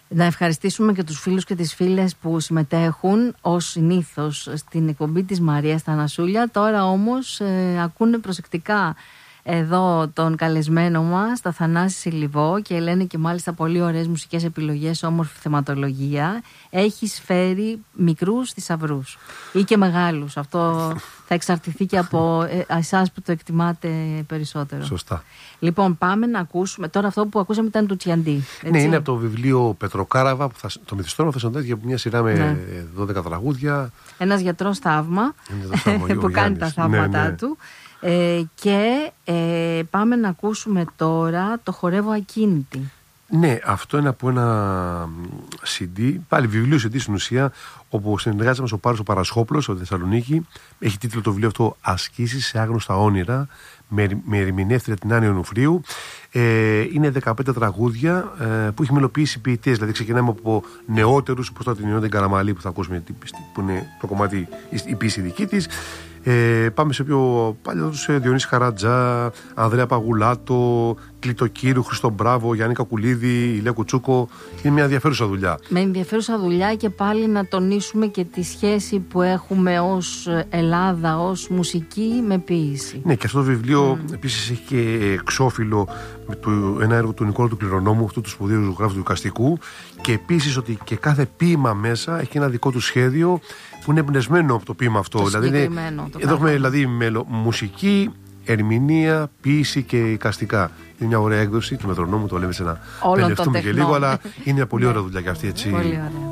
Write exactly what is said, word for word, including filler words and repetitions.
Να ευχαριστήσουμε και τους φίλους και τις φίλες που συμμετέχουν ως συνήθως στην εκπομπή της Μαρίας Θανασούλια. Τώρα όμως ε, ακούνε προσεκτικά εδώ τον καλεσμένο μας, τα Θανάση Σιλιβό, και λένε και μάλιστα πολύ ωραίες μουσικές επιλογές, όμορφη θεματολογία. Έχεις φέρει μικρούς θησαυρούς ή και μεγάλους. Αυτό θα εξαρτηθεί και από ε, εσάς που το εκτιμάτε περισσότερο. Σωστά. Λοιπόν, πάμε να ακούσουμε. Τώρα αυτό που ακούσαμε ήταν του Τσιαντί. Ναι, είναι από το βιβλίο Πετροκάραβα, που θα, το Μυθιστόρημα Θεσσαλονίκη, για μια σειρά με ναι. δώδεκα τραγούδια. Ένας γιατρός θαύμα που κάνει τα θαύματά ναι, ναι. του. Ε, και ε, πάμε να ακούσουμε τώρα το Χορεύω Ακίνητη. Ναι, αυτό είναι από ένα σι ντι, πάλι βιβλίο σι ντι στην ουσία, όπου συνεργάζεται μας ο Πάρος ο Παρασχόπλος, από τη Θεσσαλονίκη. Έχει τίτλο το βιβλίο αυτό «Ασκήσεις σε άγνωστα όνειρα», με, με ερμηνεύτρια την Άννη Ονουφρίου. Ε, είναι δεκαπέντε τραγούδια ε, που έχει μελοποιήσει ποιητές. Δηλαδή, ξεκινάμε από νεότερους, όπως τώρα την Ιωάννη Καραμαλή που θα ακούσουμε, που είναι το κομμάτι, η ποιήση δική της. Ε, πάμε σε πιο παλιότερους, Διονύση Χαρατζά, Ανδρέα Παγουλάτο, Κλητοκύρου, Χριστό Μπράβο, Γιάννη Κακουλίδη, Ηλία Κουτσούκο. Είναι μια ενδιαφέρουσα δουλειά. Με ενδιαφέρουσα δουλειά, και πάλι να τονίσουμε και τη σχέση που έχουμε ως Ελλάδα, ως μουσική με ποίηση. Ναι, και αυτό το βιβλίο mm. επίσης έχει και εξώφυλλο με το, ένα έργο του Νικόλα του Κληρονόμου, αυτού του σπουδαίου ζωγράφου του εικαστικού, και επίσης ότι και κάθε ποίημα μέσα έχει ένα δικό του σχέδιο που είναι εμπνευσμένο από το ποίημα αυτό. Το δηλαδή είναι, εδώ έχουμε δηλαδή μελο, μουσική, ερμηνεία, ποίηση και εικαστικά. Είναι μια ωραία έκδοση του Μετρονόμου, το λέμε σε να πενευτούμε και λίγο, αλλά είναι μια πολύ ωραία δουλειά και αυτή, έτσι. Πολύ ωραία.